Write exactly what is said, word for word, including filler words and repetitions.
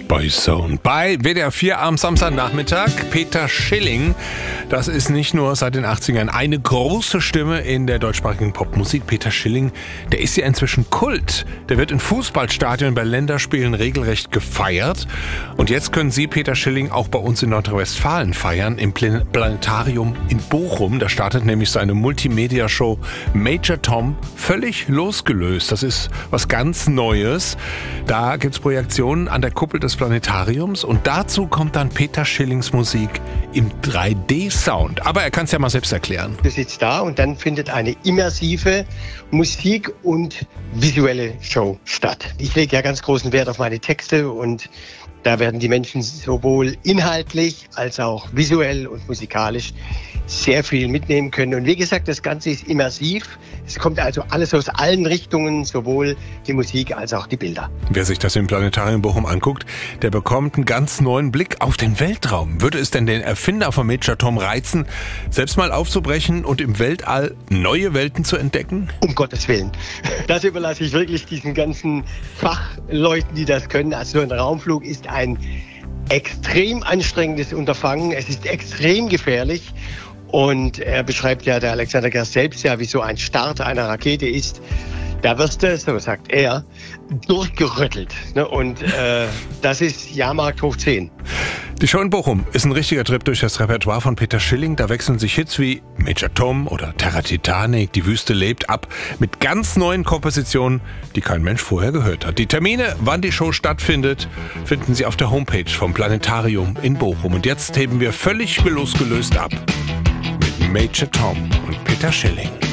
Boyzone bei W D R vier am Samstagnachmittag. Peter Schilling, das ist nicht nur seit den achtzigern eine große Stimme in der deutschsprachigen Popmusik. Peter Schilling, der ist ja inzwischen Kult. Der wird in Fußballstadien bei Länderspielen regelrecht gefeiert. Und jetzt können Sie Peter Schilling auch bei uns in Nordrhein-Westfalen feiern, im Planetarium in Bochum. Da startet nämlich seine Multimedia-Show Major Tom völlig losgelöst. Das ist was ganz Neues. Da gibt's Projektionen an der Kuppel des Planetariums und dazu kommt dann Peter Schillings Musik im drei D Sound. Aber er kann es ja mal selbst erklären. Du sitzt da und dann findet eine immersive Musik- und visuelle Show statt. Ich lege ja ganz großen Wert auf meine Texte und da werden die Menschen sowohl inhaltlich als auch visuell und musikalisch sehr viel mitnehmen können. Und wie gesagt, das Ganze ist immersiv. Es kommt also alles aus allen Richtungen, sowohl die Musik als auch die Bilder. Wer sich das im Planetarium Bochum anguckt, der bekommt einen ganz neuen Blick auf den Weltraum. Würde es denn den Erfinder von Major Tom reizen, selbst mal aufzubrechen und im Weltall neue Welten zu entdecken? Um Gottes Willen. Das überlasse ich wirklich diesen ganzen Fachleuten, die das können. Also ein Raumflug ist ein extrem anstrengendes Unterfangen. Es ist extrem gefährlich. Und er beschreibt ja, der Alexander Gerst selbst ja, wie so ein Start einer Rakete ist. Da wirst du, so sagt er, durchgerüttelt. Ne? Und äh, das ist Jahrmarkt hoch zehn. Die Show in Bochum ist ein richtiger Trip durch das Repertoire von Peter Schilling. Da wechseln sich Hits wie Major Tom oder Terra Titanic, Die Wüste lebt ab, mit ganz neuen Kompositionen, die kein Mensch vorher gehört hat. Die Termine, wann die Show stattfindet, finden Sie auf der Homepage vom Planetarium in Bochum. Und jetzt heben wir völlig losgelöst ab mit Major Tom und Peter Schilling.